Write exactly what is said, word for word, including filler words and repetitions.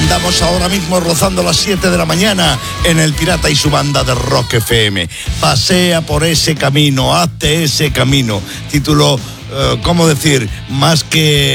Andamos ahora mismo rozando las siete de la mañana en El Pirata y su banda de Rock F M. Pasea por ese camino, hazte ese camino. Título, uh, ¿cómo decir? Más que